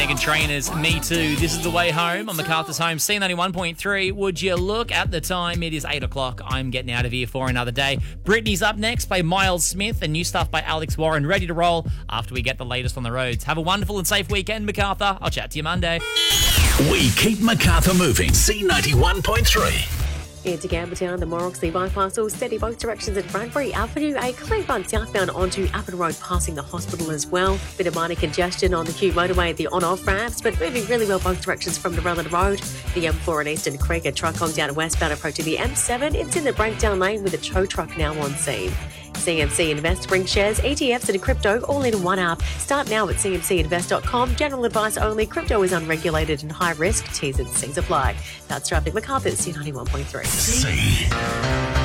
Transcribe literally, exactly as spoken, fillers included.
Meghan Trainor's Me Too. This is the way home on MacArthur's Home, C ninety-one point three. Would you look at the time? It is eight o'clock. I'm getting out of here for another day. Britney's up next by Miles Smith and new stuff by Alex Warren. Ready to roll after we get the latest on the roads. Have a wonderful and safe weekend, MacArthur. I'll chat to you Monday. We keep MacArthur moving. C ninety-one point three. Into Campbelltown, the Morroxley bypass will steady both directions at Bradbury Avenue, a clear run southbound onto Appin Road, passing the hospital as well. Bit of minor congestion on the Q motorway at the on-off ramps, but moving really well both directions from the Rutland Road. The M four and Eastern Creek, a truck on down westbound approaching the M seven. It's in the breakdown lane with a tow truck now on scene. C M C Invest brings shares, E T Fs and crypto all in one app. Start now at c m c invest dot com. General advice only. Crypto is unregulated and high risk. T's and C's apply. That's traffic. MacArthur, C ninety-one point three. C.